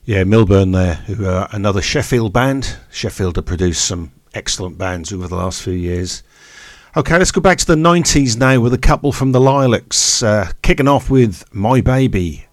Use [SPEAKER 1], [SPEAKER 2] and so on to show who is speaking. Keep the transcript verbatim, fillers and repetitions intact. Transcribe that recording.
[SPEAKER 1] Yeah, Milburn there, who are another Sheffield band. Sheffield have produced some excellent bands over the last few years. Okay, let's go back to the nineties now with a couple from the Lilacs, uh, kicking off with My Baby.